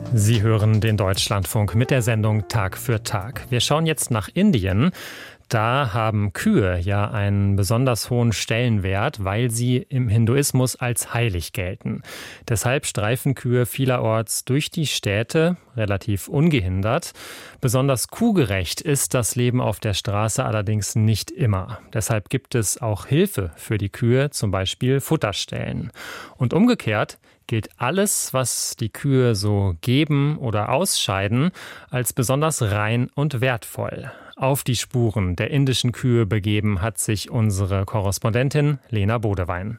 Sie hören den Deutschlandfunk mit der Sendung Tag für Tag. Wir schauen jetzt nach Indien. Da haben Kühe ja einen besonders hohen Stellenwert, weil sie im Hinduismus als heilig gelten. Deshalb streifen Kühe vielerorts durch die Städte, relativ ungehindert. Besonders kuhgerecht ist das Leben auf der Straße allerdings nicht immer. Deshalb gibt es auch Hilfe für die Kühe, zum Beispiel Futterstellen. Und umgekehrt gilt alles, was die Kühe so geben oder ausscheiden, als besonders rein und wertvoll. Auf die Spuren der indischen Kühe begeben hat sich unsere Korrespondentin Lena Bodewein.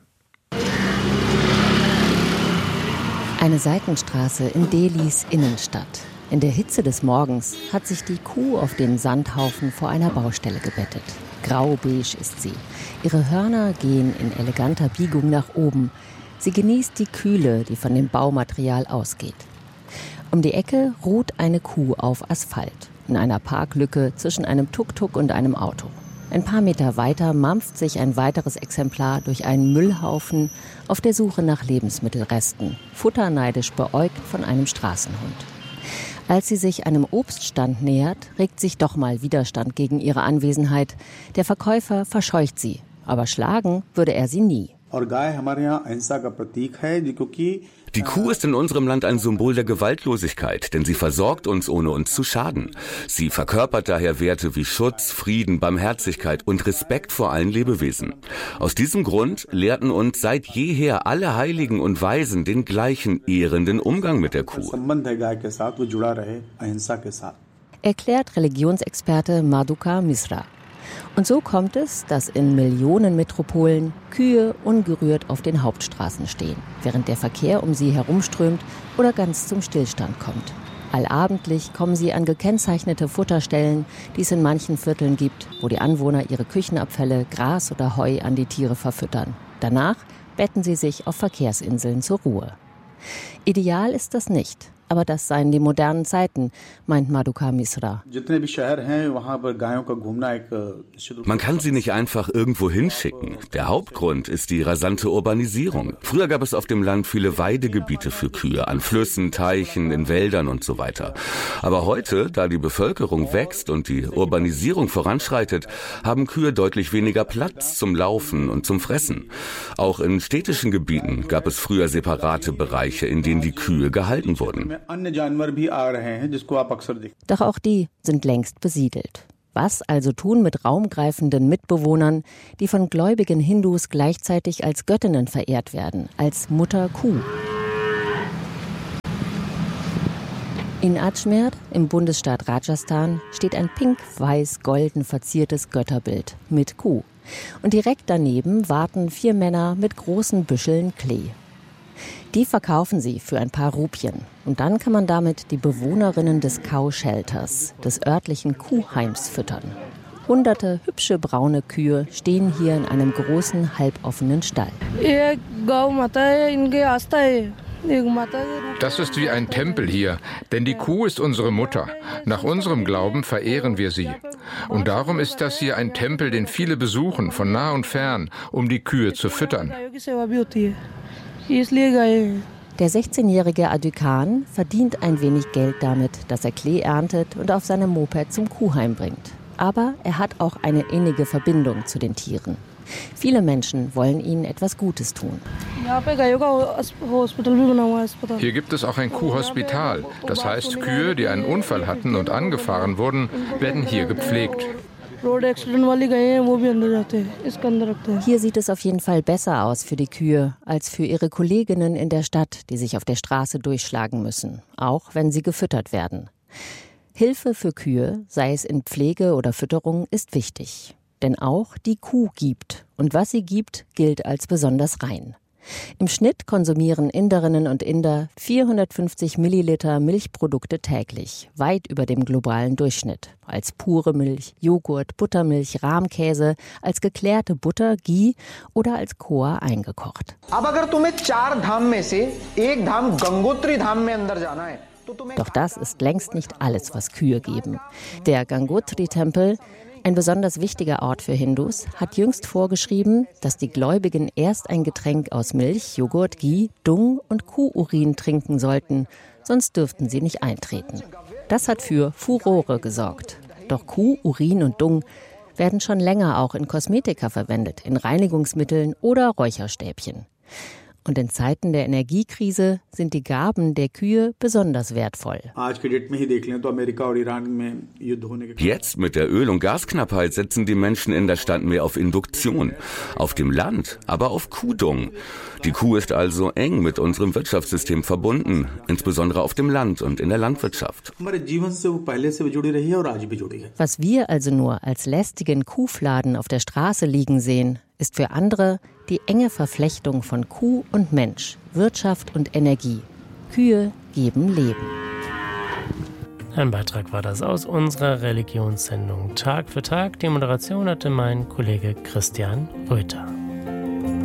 Eine Seitenstraße in Delhis Innenstadt. In der Hitze des Morgens hat sich die Kuh auf den Sandhaufen vor einer Baustelle gebettet. Grau-beige ist sie. Ihre Hörner gehen in eleganter Biegung nach oben. Sie genießt die Kühle, die von dem Baumaterial ausgeht. Um die Ecke ruht eine Kuh auf Asphalt, in einer Parklücke zwischen einem Tuk-Tuk und einem Auto. Ein paar Meter weiter mampft sich ein weiteres Exemplar durch einen Müllhaufen auf der Suche nach Lebensmittelresten, futterneidisch beäugt von einem Straßenhund. Als sie sich einem Obststand nähert, regt sich doch mal Widerstand gegen ihre Anwesenheit. Der Verkäufer verscheucht sie, aber schlagen würde er sie nie. Die Kuh ist in unserem Land ein Symbol der Gewaltlosigkeit, denn sie versorgt uns, ohne uns zu schaden. Sie verkörpert daher Werte wie Schutz, Frieden, Barmherzigkeit und Respekt vor allen Lebewesen. Aus diesem Grund lehrten uns seit jeher alle Heiligen und Weisen den gleichen ehrenden Umgang mit der Kuh. Erklärt Religionsexperte Madhuka Misra. Und so kommt es, dass in Millionenmetropolen Kühe ungerührt auf den Hauptstraßen stehen, während der Verkehr um sie herumströmt oder ganz zum Stillstand kommt. Allabendlich kommen sie an gekennzeichnete Futterstellen, die es in manchen Vierteln gibt, wo die Anwohner ihre Küchenabfälle, Gras oder Heu an die Tiere verfüttern. Danach betten sie sich auf Verkehrsinseln zur Ruhe. Ideal ist das nicht. Aber das seien die modernen Zeiten, meint Madhuka Misra. Man kann sie nicht einfach irgendwo hinschicken. Der Hauptgrund ist die rasante Urbanisierung. Früher gab es auf dem Land viele Weidegebiete für Kühe, an Flüssen, Teichen, in Wäldern und so weiter. Aber heute, da die Bevölkerung wächst und die Urbanisierung voranschreitet, haben Kühe deutlich weniger Platz zum Laufen und zum Fressen. Auch in städtischen Gebieten gab es früher separate Bereiche, in denen die Kühe gehalten wurden. Doch auch die sind längst besiedelt. Was also tun mit raumgreifenden Mitbewohnern, die von gläubigen Hindus gleichzeitig als Göttinnen verehrt werden, als Mutter Kuh? In Ajmer, im Bundesstaat Rajasthan, steht ein pink-weiß-golden verziertes Götterbild mit Kuh. Und direkt daneben warten 4 Männer mit großen Büscheln Klee. Die verkaufen sie für ein paar Rupien. Und dann kann man damit die Bewohnerinnen des Cow-Shelters, des örtlichen Kuhheims, füttern. Hunderte hübsche braune Kühe stehen hier in einem großen, halboffenen Stall. Das ist wie ein Tempel hier, denn die Kuh ist unsere Mutter. Nach unserem Glauben verehren wir sie. Und darum ist das hier ein Tempel, den viele besuchen, von nah und fern, um die Kühe zu füttern. Der 16-jährige Adükan verdient ein wenig Geld damit, dass er Klee erntet und auf seinem Moped zum Kuhheim bringt. Aber er hat auch eine innige Verbindung zu den Tieren. Viele Menschen wollen ihnen etwas Gutes tun. Hier gibt es auch ein Kuhhospital. Das heißt, Kühe, die einen Unfall hatten und angefahren wurden, werden hier gepflegt. Hier sieht es auf jeden Fall besser aus für die Kühe als für ihre Kolleginnen in der Stadt, die sich auf der Straße durchschlagen müssen, auch wenn sie gefüttert werden. Hilfe für Kühe, sei es in Pflege oder Fütterung, ist wichtig. Denn auch die Kuh gibt. Und was sie gibt, gilt als besonders rein. Im Schnitt konsumieren Inderinnen und Inder 450 Milliliter Milchprodukte täglich, weit über dem globalen Durchschnitt. Als pure Milch, Joghurt, Buttermilch, Rahmkäse, als geklärte Butter, Ghee oder als Khoa eingekocht. Doch das ist längst nicht alles, was Kühe geben. Der Gangotri-Tempel, Ein besonders wichtiger Ort für Hindus hat jüngst vorgeschrieben, dass die Gläubigen erst ein Getränk aus Milch, Joghurt, Ghee, Dung und Kuhurin trinken sollten, sonst dürften sie nicht eintreten. Das hat für Furore gesorgt. Doch Kuh, Urin und Dung werden schon länger auch in Kosmetika verwendet, in Reinigungsmitteln oder Räucherstäbchen. Und in Zeiten der Energiekrise sind die Gaben der Kühe besonders wertvoll. Jetzt mit der Öl- und Gasknappheit setzen die Menschen in der Stadt mehr auf Induktion. Auf dem Land, aber auf Kuhdung. Die Kuh ist also eng mit unserem Wirtschaftssystem verbunden, insbesondere auf dem Land und in der Landwirtschaft. Was wir also nur als lästigen Kuhfladen auf der Straße liegen sehen, ist für andere die enge Verflechtung von Kuh und Mensch, Wirtschaft und Energie. Kühe geben Leben. Ein Beitrag war das aus unserer Religionssendung Tag für Tag. Die Moderation hatte mein Kollege Christian Röther.